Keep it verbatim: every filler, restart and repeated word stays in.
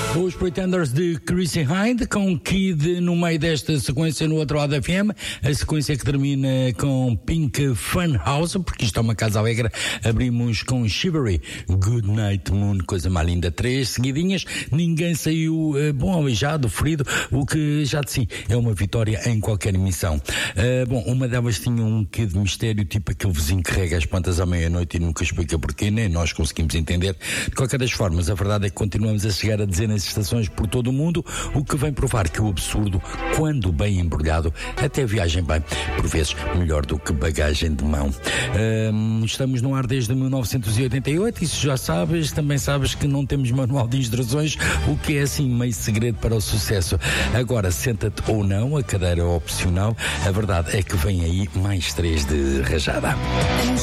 Os Pretenders de Chrissy Hynde, com Kid no meio desta sequência no outro lado da F M, a sequência que termina com Pink Funhouse, porque isto é uma casa alegre. Abrimos com Shivery, Good Night Moon, coisa mais linda, três seguidinhas, ninguém saiu uh, bom, aleijado, ferido, o que já de si é uma vitória em qualquer missão. Uh, bom, uma delas tinha um quê de mistério, tipo aquele vizinho que rega as plantas à meia-noite e nunca explica porquê, nem nós conseguimos entender. De qualquer das formas, a verdade é que continuamos a chegar a dezenas de estações por todo o mundo, o que vem provar que o absurdo, quando bem embrulhado, até viagem bem, por vezes melhor do que bagagem de mão. Uh, estamos no ar desde mil novecentos e oitenta e oito, isso já sabes, também sabes que não temos manual de instruções, o que é assim meio segredo para o sucesso. Agora, senta-te ou não, a cadeira é opcional, a verdade é que vem aí mais três de rajada.